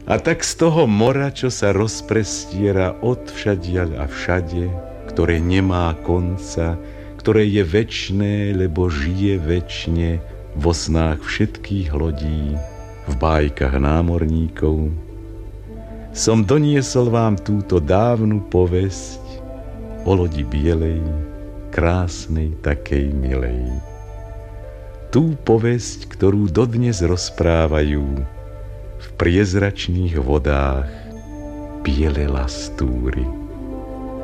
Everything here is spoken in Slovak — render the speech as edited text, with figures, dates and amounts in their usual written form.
A tak z toho mora, čo sa rozprestiera odvšadiaľ a všade, ktoré nemá konca, ktoré je večné, lebo žije večne vo snách všetkých lodí, v bájkach námorníkov, som doniesol vám túto dávnu povesť o lodi bielej, krásnej, takej milej. Tú povesť, ktorú dodnes rozprávajú v priezračných vodách biele lastúry.